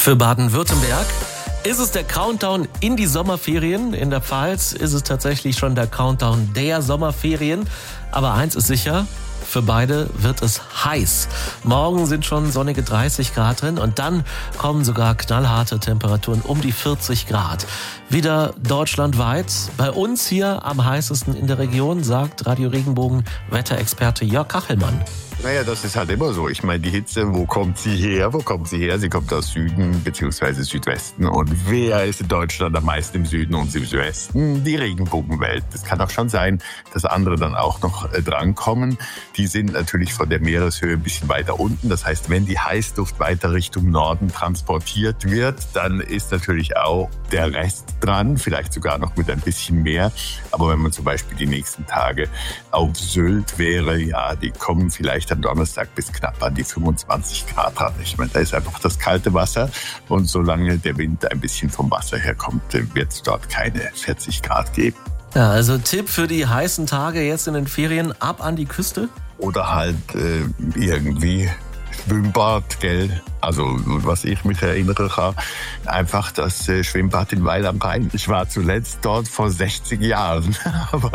Für Baden-Württemberg ist es der Countdown in die Sommerferien. In der Pfalz ist es tatsächlich schon der Countdown der Sommerferien. Aber eins ist sicher, für beide wird es heiß. Morgen sind schon sonnige 30 Grad drin und dann kommen sogar knallharte Temperaturen um die 40 Grad. Wieder deutschlandweit. Bei uns hier am heißesten in der Region, sagt Radio Regenbogen Wetterexperte Jörg Kachelmann. Naja, das ist halt immer so. Ich meine, die Hitze, wo kommt sie her? Wo kommt sie her? Sie kommt aus Süden bzw. Südwesten. Und wer ist in Deutschland am meisten im Süden und im Südwesten? Die Regenbogenwelt. Es kann auch schon sein, dass andere dann auch noch drankommen. Die sind natürlich von der Meereshöhe ein bisschen weiter unten. Das heißt, wenn die Heißluft weiter Richtung Norden transportiert wird, dann ist natürlich auch der Rest dran. Vielleicht sogar noch mit ein bisschen mehr. Aber wenn man zum Beispiel die nächsten Tage auf Sylt wäre, ja, die kommen vielleicht am Donnerstag bis knapp an die 25 Grad ran. Ich meine, da ist einfach das kalte Wasser und solange der Wind ein bisschen vom Wasser herkommt, wird es dort keine 40 Grad geben. Ja, also Tipp für die heißen Tage jetzt in den Ferien, ab an die Küste? Oder halt irgendwie Schwimmbad, gell? Also, was ich mich erinnere kann, einfach das Schwimmbad in Weil am Rhein. Ich war zuletzt dort vor 60 Jahren. aber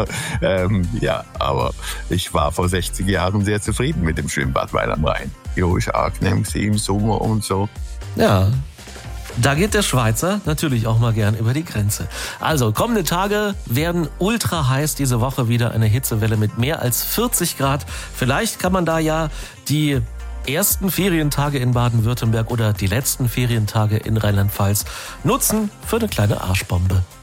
ich war vor 60 Jahren sehr zufrieden mit dem Schwimmbad Weil am Rhein. Jo, ist angenehm im Sommer und so. Ja. Da geht der Schweizer natürlich auch mal gern über die Grenze. Also, kommende Tage werden ultra heiß. Diese Woche wieder eine Hitzewelle mit mehr als 40 Grad. Vielleicht kann man da ja die ersten Ferientage in Baden-Württemberg oder die letzten Ferientage in Rheinland-Pfalz nutzen für eine kleine Arschbombe.